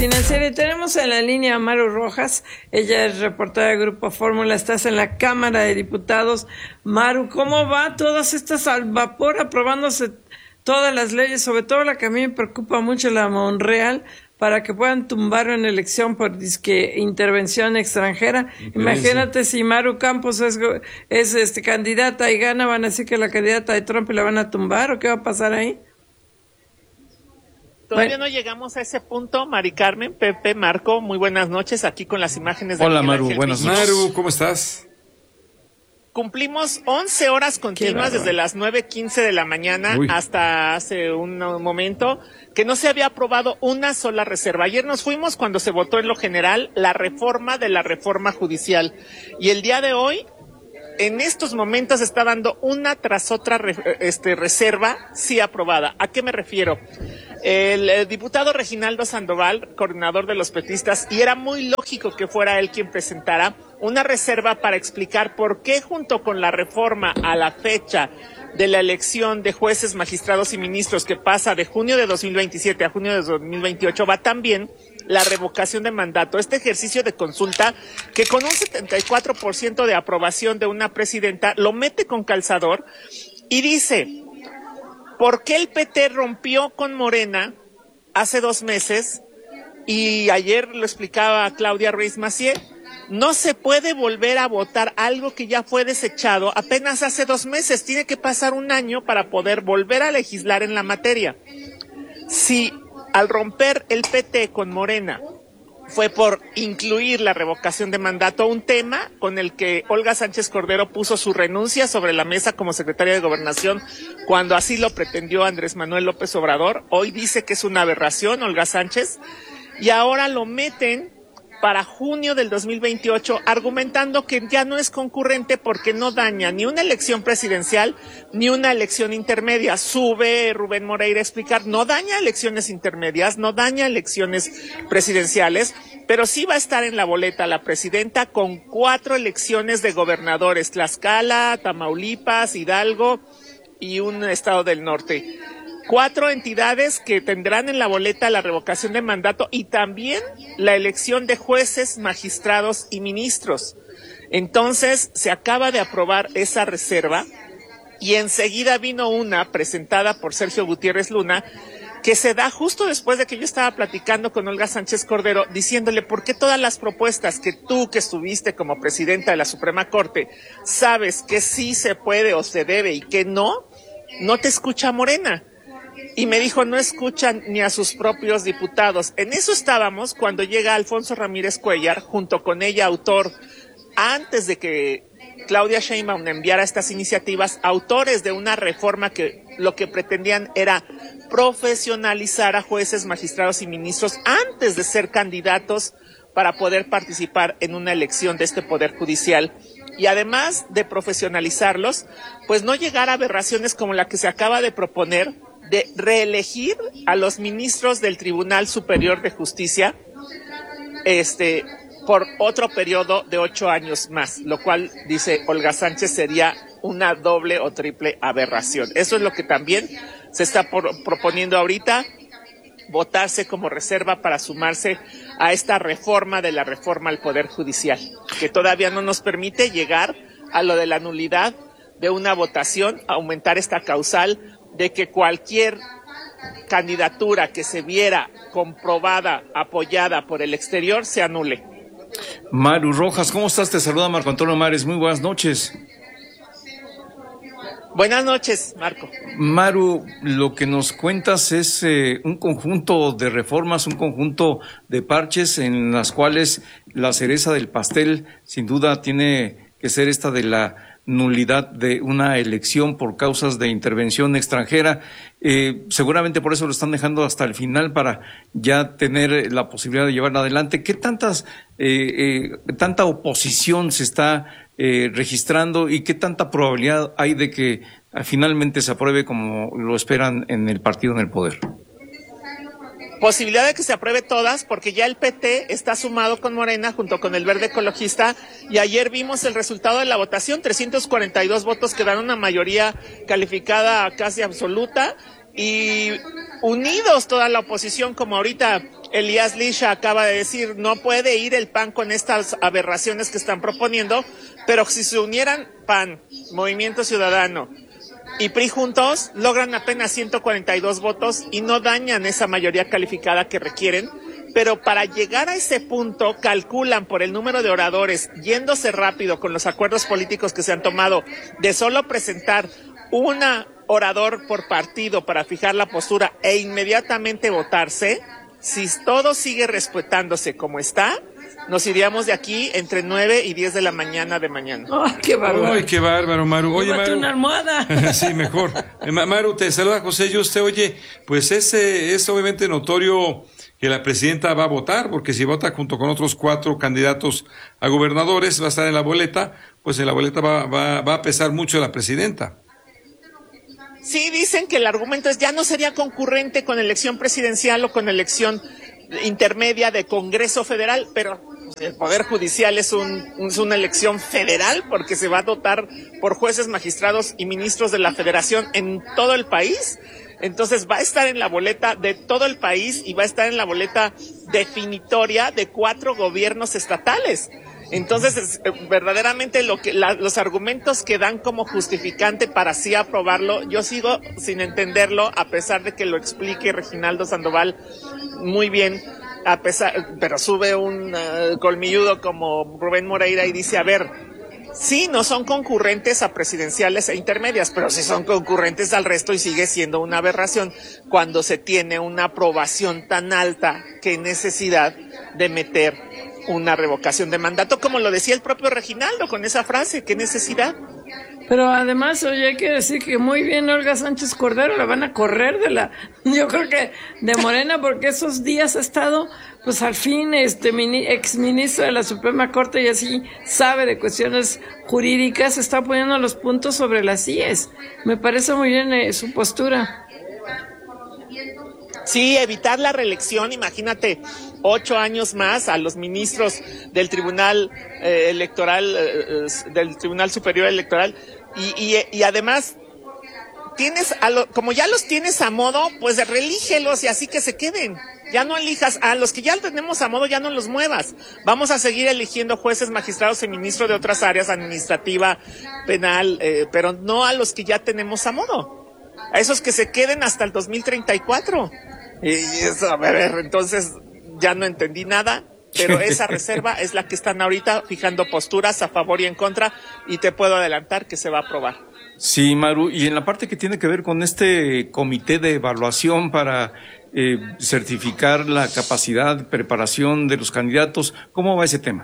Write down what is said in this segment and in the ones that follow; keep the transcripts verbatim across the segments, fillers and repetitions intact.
Financiera. Y tenemos en la línea a Maru Rojas, ella es reportera de Grupo Fórmula, estás en la Cámara de Diputados. Maru, ¿cómo va todas estas al vapor aprobándose todas las leyes, sobre todo la que a mí me preocupa mucho, la Monreal, para que puedan tumbar una elección por disque intervención extranjera? Imagínate si Maru Campos es, es este candidata y gana, van a decir que la candidata de Trump la van a tumbar, ¿o qué va a pasar ahí? Todavía bueno. no llegamos a ese punto, Mari Carmen, Pepe, Marco, muy buenas noches, aquí con las imágenes de Hola Maru, buenas noches. Maru, ¿cómo estás? Cumplimos once horas continuas desde las nueve quince de la mañana Uy. hasta hace un momento, que no se había aprobado una sola reserva. Ayer nos fuimos cuando se votó en lo general la reforma de la reforma judicial, y el día de hoy, en estos momentos, está dando una tras otra este, reserva sí aprobada. ¿A qué me refiero? El, el diputado Reginaldo Sandoval, coordinador de los petistas, y era muy lógico que fuera él quien presentara una reserva para explicar por qué, junto con la reforma a la fecha de la elección de jueces, magistrados y ministros, que pasa de junio de dos mil veintisiete a junio de dos mil veintiocho, va también la revocación de mandato, este ejercicio de consulta que con un setenta y cuatro por ciento de aprobación de una presidenta lo mete con calzador y dice: ¿por qué el P T rompió con Morena hace dos meses? Y ayer lo explicaba Claudia Ruiz Massieu, no se puede volver a votar algo que ya fue desechado apenas hace dos meses, tiene que pasar un año para poder volver a legislar en la materia. Si al romper el P T con Morena fue por incluir la revocación de mandato, un tema con el que Olga Sánchez Cordero puso su renuncia sobre la mesa como secretaria de Gobernación cuando así lo pretendió Andrés Manuel López Obrador. Hoy dice que es una aberración Olga Sánchez, y ahora lo meten para junio del dos mil veintiocho, argumentando que ya no es concurrente porque no daña ni una elección presidencial ni una elección intermedia. Sube Rubén Moreira a explicar, no daña elecciones intermedias, no daña elecciones presidenciales, pero sí va a estar en la boleta la presidenta con cuatro elecciones de gobernadores: Tlaxcala, Tamaulipas, Hidalgo y un estado del norte. Cuatro entidades que tendrán en la boleta la revocación de mandato y también la elección de jueces, magistrados y ministros. Entonces, se acaba de aprobar esa reserva y enseguida vino una presentada por Sergio Gutiérrez Luna, que se da justo después de que yo estaba platicando con Olga Sánchez Cordero, diciéndole: ¿por qué todas las propuestas que tú, que estuviste como presidenta de la Suprema Corte, sabes que sí se puede o se debe y que no, no te escucha Morena? Y me dijo, no escuchan ni a sus propios diputados. En eso estábamos cuando llega Alfonso Ramírez Cuellar, junto con ella autor, antes de que Claudia Sheinbaum enviara estas iniciativas, autores de una reforma que lo que pretendían era profesionalizar a jueces, magistrados y ministros antes de ser candidatos para poder participar en una elección de este Poder Judicial. Y además de profesionalizarlos, pues no llegar a aberraciones como la que se acaba de proponer, de reelegir a los ministros del Tribunal Superior de Justicia este, por otro periodo de ocho años más, lo cual, dice Olga Sánchez, sería una doble o triple aberración. Eso es lo que también se está por, proponiendo ahorita, votarse como reserva para sumarse a esta reforma de la reforma al Poder Judicial, que todavía no nos permite llegar a lo de la nulidad de una votación, aumentar esta causal de que cualquier candidatura que se viera comprobada, apoyada por el exterior, se anule. Maru Rojas, ¿cómo estás? Te saluda Marco Antonio Mares, muy buenas noches. Buenas noches, Marco. Maru, lo que nos cuentas es eh, un conjunto de reformas, un conjunto de parches en las cuales la cereza del pastel sin duda tiene que ser esta de la nulidad de una elección por causas de intervención extranjera. Eh, seguramente por eso lo están dejando hasta el final para ya tener la posibilidad de llevarla adelante. ¿Qué tantas, eh, eh, tanta oposición se está eh, registrando y qué tanta probabilidad hay de que eh, finalmente se apruebe como lo esperan en el partido en el poder? Posibilidad de que se apruebe todas, porque ya el P T está sumado con Morena junto con el Verde Ecologista, y ayer vimos el resultado de la votación, trescientos cuarenta y dos votos que dan una mayoría calificada casi absoluta, y unidos toda la oposición, como ahorita Elías Lisha acaba de decir, no puede ir el P A N con estas aberraciones que están proponiendo, pero si se unieran P A N, Movimiento Ciudadano y P R I juntos, logran apenas ciento cuarenta y dos votos y no dañan esa mayoría calificada que requieren. Pero para llegar a ese punto, calculan por el número de oradores, yéndose rápido con los acuerdos políticos que se han tomado, de solo presentar una orador por partido para fijar la postura e inmediatamente votarse. Si todo sigue respetándose como está, nos iríamos de aquí entre nueve y diez de la mañana de mañana. ¡Ay, qué bárbaro! ¡Ay, qué bárbaro, Maru! Oye, Maru. una almohada. Sí, mejor. Maru, te saluda José Yuste. Oye, pues ese es obviamente notorio que la presidenta va a votar, porque si vota junto con otros cuatro candidatos a gobernadores, va a estar en la boleta, pues en la boleta va, va, va a pesar mucho la presidenta. Sí, dicen que el argumento es ya no sería concurrente con elección presidencial o con elección intermedia de Congreso Federal, pero el Poder Judicial es, un, es una elección federal porque se va a dotar por jueces, magistrados y ministros de la Federación en todo el país. Entonces va a estar en la boleta de todo el país y va a estar en la boleta definitoria de cuatro gobiernos estatales. Entonces, es, verdaderamente lo que la, los argumentos que dan como justificante para sí aprobarlo, yo sigo sin entenderlo, a pesar de que lo explique Reginaldo Sandoval muy bien, a pesar, pero sube un uh, colmilludo como Rubén Moreira y dice, a ver, sí, no son concurrentes a presidenciales e intermedias, pero sí son concurrentes al resto y sigue siendo una aberración cuando se tiene una aprobación tan alta. ¿Qué necesidad de meter una revocación de mandato, como lo decía el propio Reginaldo con esa frase? ¿Qué necesidad? Pero además, oye, hay que decir que muy bien Olga Sánchez Cordero la van a correr de la, yo creo que de Morena, porque esos días ha estado, pues al fin, este mini, ex ministro de la Suprema Corte y así sabe de cuestiones jurídicas, está poniendo los puntos sobre las íes. Me parece muy bien eh, su postura. Sí, evitar la reelección, imagínate, ocho años más a los ministros del Tribunal eh, Electoral, eh, del Tribunal Superior Electoral, y, y, y además, tienes a lo, como ya los tienes a modo, pues relígelos y así que se queden. Ya no elijas, a los que ya tenemos a modo ya no los muevas. Vamos a seguir eligiendo jueces, magistrados y ministros de otras áreas, administrativa, penal, eh, pero no a los que ya tenemos a modo. A esos que se queden hasta el dos mil treinta y cuatro. Y eso, a ver, entonces ya no entendí nada, pero esa reserva es la que están ahorita fijando posturas a favor y en contra, y te puedo adelantar que se va a aprobar. Sí, Maru, y en la parte que tiene que ver con este comité de evaluación para eh, certificar la capacidad, preparación de los candidatos, ¿cómo va ese tema?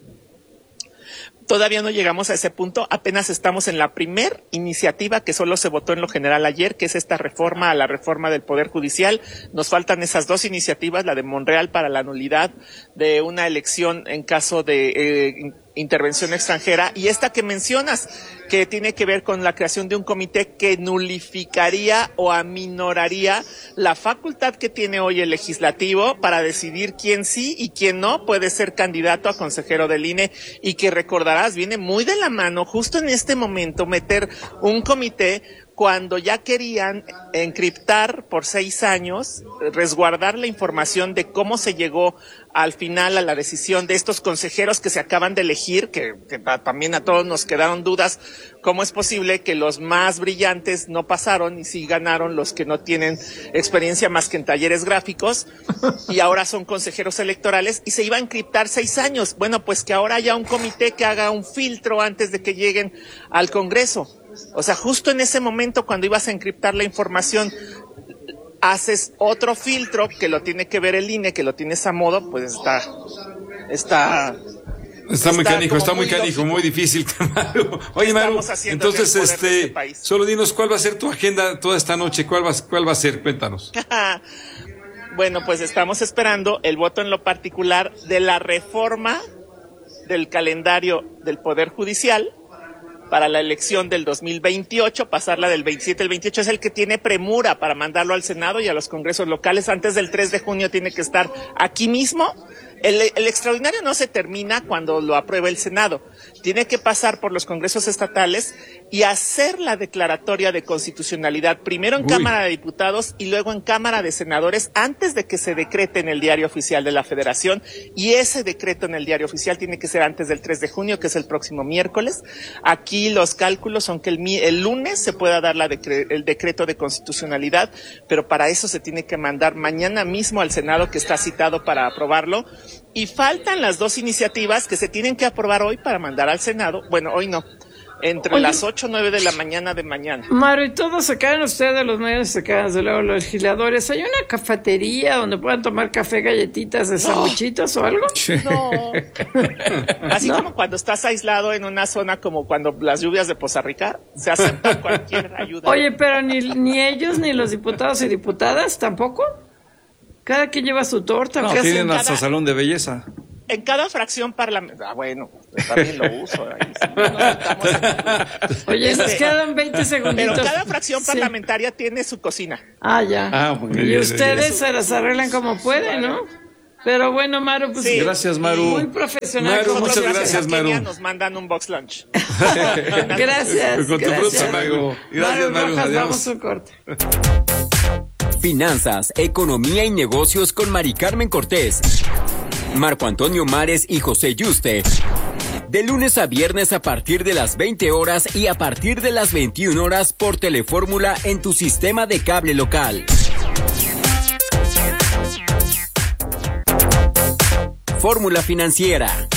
Todavía no llegamos a ese punto, apenas estamos en la primer iniciativa que solo se votó en lo general ayer, que es esta reforma a la reforma del Poder Judicial. Nos faltan esas dos iniciativas, la de Monreal para la nulidad de una elección en caso de eh, intervención extranjera, y esta que mencionas, que tiene que ver con la creación de un comité que nulificaría o aminoraría la facultad que tiene hoy el legislativo para decidir quién sí y quién no puede ser candidato a consejero del I N E, y que recordarás viene muy de la mano justo en este momento meter un comité cuando ya querían encriptar por seis años, resguardar la información de cómo se llegó al final a la decisión de estos consejeros que se acaban de elegir, que, que también a todos nos quedaron dudas, cómo es posible que los más brillantes no pasaron y sí ganaron los que no tienen experiencia más que en talleres gráficos, y ahora son consejeros electorales, y se iba a encriptar seis años. Bueno, pues que ahora haya un comité que haga un filtro antes de que lleguen al Congreso. O sea, justo en ese momento cuando ibas a encriptar la información, haces otro filtro que lo tiene que ver el I N E, que lo tienes a modo, pues está, está, está muy canijo, está muy canijo, muy difícil. Maru. Oye, Maru, entonces, este, este solo dinos cuál va a ser tu agenda toda esta noche, cuál va, cuál va a ser, cuéntanos. Bueno, pues estamos esperando el voto en lo particular de la reforma del calendario del Poder Judicial para la elección del dos mil veintiocho, pasarla del veintisiete al veintiocho, es el que tiene premura para mandarlo al Senado y a los congresos locales. Antes del tres de junio tiene que estar aquí mismo. El, el extraordinario no se termina cuando lo apruebe el Senado. tiene que pasar por los congresos estatales y hacer la declaratoria de constitucionalidad, primero en Uy. Cámara de Diputados y luego en Cámara de Senadores, antes de que se decrete en el Diario Oficial de la Federación, y ese decreto en el Diario Oficial tiene que ser antes del tres de junio, que es el próximo miércoles. Aquí los cálculos son que el, el lunes se pueda dar la decre, el decreto de constitucionalidad, pero para eso se tiene que mandar mañana mismo al Senado, que está citado para aprobarlo, y faltan las dos iniciativas que se tienen que aprobar hoy para mandar al Senado. Bueno, hoy no. Entre Oye, las ocho o nueve de la mañana de mañana. Maru, ¿y todos se quedan ustedes, los medios se quedan desde luego los legisladores? ¿Hay una cafetería donde puedan tomar café, galletitas de sandwichitos no. o algo? No. Así ¿No? como cuando estás aislado en una zona como cuando las lluvias de Poza Rica, se acepta cualquier ayuda. Oye, pero ni, ni ellos, ni los diputados y diputadas tampoco. Cada quien lleva su torta. No, tienen hasta cada... salón de belleza. En cada fracción parlamentaria, ah, bueno, también lo uso. Ahí, sí, no, en... Oye, este, nos quedan veinte segunditos. Pero cada fracción sí. parlamentaria tiene su cocina. Ah, ya. Ah, muy bien, y ustedes se las arreglan como pueden, ¿no? Pero bueno, Maru, pues sí. Gracias, Maru. Muy profesional. Maru, muchas gracias, Maru. Nos mandan un box lunch. gracias. Con tu fruta, Maru. Gracias, Maru. Maru. Vamos a un corte. Finanzas, economía y negocios con Mari Carmen Cortés, Marco Antonio Mares y José Yuste. De lunes a viernes a partir de las veinte horas y a partir de las veintiuna horas por Telefórmula en tu sistema de cable local. Fórmula Financiera.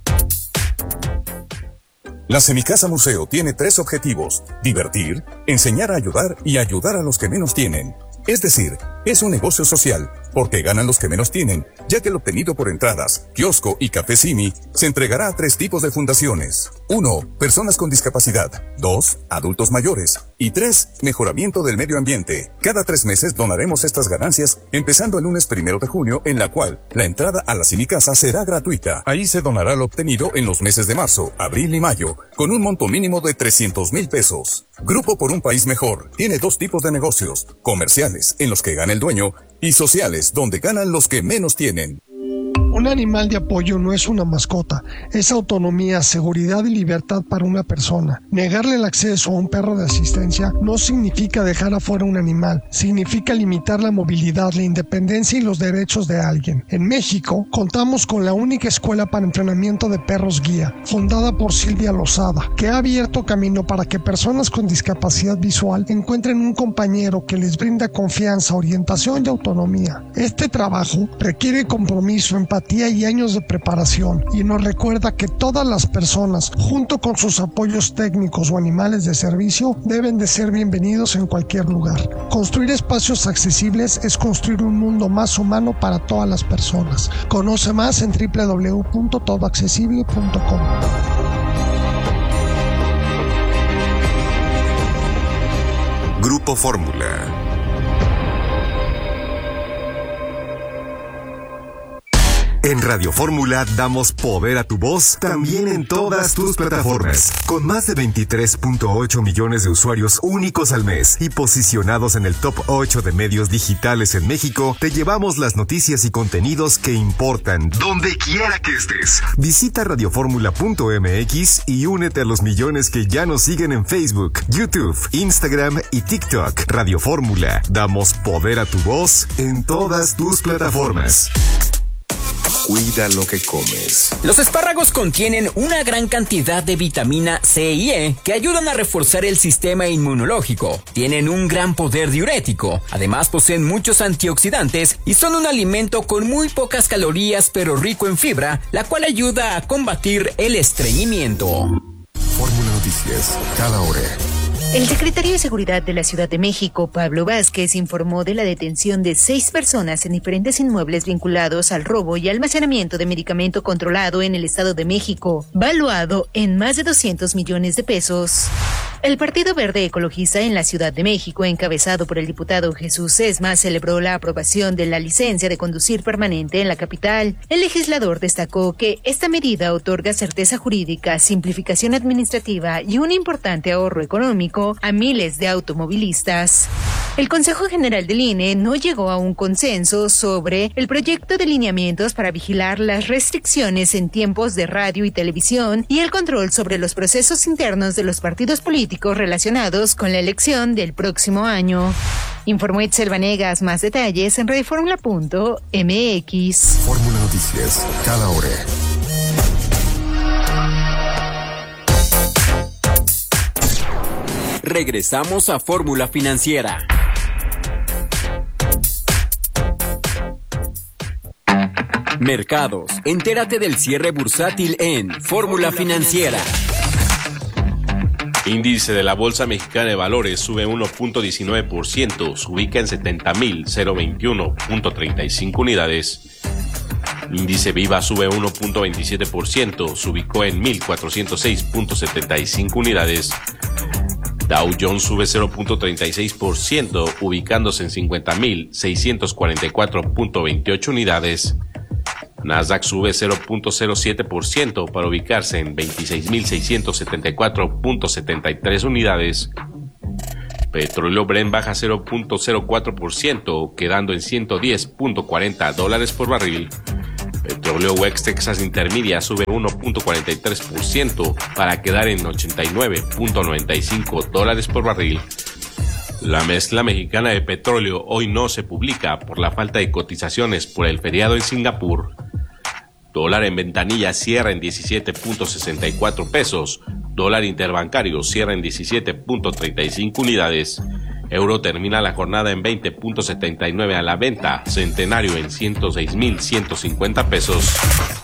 La Semicasa Museo tiene tres objetivos: divertir, enseñar a ayudar y ayudar a los que menos tienen. Es decir, es un negocio social, porque ganan los que menos tienen, ya que el obtenido por entradas, kiosco y café Simi se entregará a tres tipos de fundaciones. Uno, personas con discapacidad. Dos, adultos mayores. Y tres, mejoramiento del medio ambiente. Cada tres meses donaremos estas ganancias, empezando el lunes primero de junio, en la cual la entrada a la Semicasa será gratuita. Ahí se donará lo obtenido en los meses de marzo, abril y mayo, con un monto mínimo de trescientos mil pesos. Grupo por un País Mejor tiene dos tipos de negocios: comerciales, en los que gana el dueño, y sociales, donde ganan los que menos tienen. Un animal de apoyo no es una mascota, es autonomía, seguridad y libertad para una persona. Negarle el acceso a un perro de asistencia no significa dejar afuera un animal, significa limitar la movilidad, la independencia y los derechos de alguien. En México, contamos con la única escuela para entrenamiento de perros guía, fundada por Silvia Lozada, que ha abierto camino para que personas con discapacidad visual encuentren un compañero que les brinda confianza, orientación y autonomía. Este trabajo requiere compromiso, empatía y años de preparación, y nos recuerda que todas las personas, junto con sus apoyos técnicos o animales de servicio, deben de ser bienvenidos en cualquier lugar. Construir espacios accesibles es construir un mundo más humano para todas las personas. Conoce más en doble u doble u doble u punto todo accesible punto com. Grupo Fórmula. En Radio Fórmula damos poder a tu voz también en todas tus plataformas. Con más de veintitrés punto ocho millones de usuarios únicos al mes y posicionados en el top ocho de medios digitales en México, te llevamos las noticias y contenidos que importan donde quiera que estés. Visita radioformula punto m x y únete a los millones que ya nos siguen en Facebook, YouTube, Instagram y TikTok. Radio Fórmula, damos poder a tu voz en todas tus plataformas. Cuida lo que comes. Los espárragos contienen una gran cantidad de vitamina C y E que ayudan a reforzar el sistema inmunológico. Tienen un gran poder diurético. Además, poseen muchos antioxidantes y son un alimento con muy pocas calorías pero rico en fibra, la cual ayuda a combatir el estreñimiento. Fórmula Noticias, cada hora. El secretario de Seguridad de la Ciudad de México, Pablo Vázquez, informó de la detención de seis personas en diferentes inmuebles vinculados al robo y almacenamiento de medicamento controlado en el Estado de México, valuado en más de doscientos millones de pesos. El Partido Verde Ecologista en la Ciudad de México, encabezado por el diputado Jesús Sesma, celebró la aprobación de la licencia de conducir permanente en la capital. El legislador destacó que esta medida otorga certeza jurídica, simplificación administrativa y un importante ahorro económico a miles de automovilistas. El Consejo General del I N E no llegó a un consenso sobre el proyecto de lineamientos para vigilar las restricciones en tiempos de radio y televisión y el control sobre los procesos internos de los partidos políticos relacionados con la elección del próximo año. Informó Itzel Vanegas. Más detalles en Radioformula punto m x. Fórmula Noticias, cada hora. Regresamos a Fórmula Financiera. Mercados. Entérate del cierre bursátil en Fórmula Financiera. Índice de la Bolsa Mexicana de Valores sube uno punto diecinueve por ciento, se ubica en setenta mil veintiuno punto treinta y cinco unidades. Índice Viva sube uno punto veintisiete por ciento, se ubicó en mil cuatrocientos seis punto setenta y cinco unidades. Dow Jones sube cero punto treinta y seis por ciento, ubicándose en cincuenta mil seiscientos cuarenta y cuatro punto veintiocho unidades. Nasdaq sube cero punto cero siete por ciento para ubicarse en veintiséis mil seiscientos setenta y cuatro punto setenta y tres unidades. Petróleo Brent baja cero punto cero cuatro por ciento, quedando en ciento diez punto cuarenta dólares por barril. Petróleo West Texas Intermedia sube uno punto cuarenta y tres por ciento para quedar en ochenta y nueve punto noventa y cinco dólares por barril. La mezcla mexicana de petróleo hoy no se publica por la falta de cotizaciones por el feriado en Singapur. Dólar en ventanilla cierra en diecisiete punto sesenta y cuatro pesos. Dólar interbancario cierra en diecisiete punto treinta y cinco unidades. Euro termina la jornada en veinte punto setenta y nueve a la venta. Centenario en ciento seis mil ciento cincuenta pesos.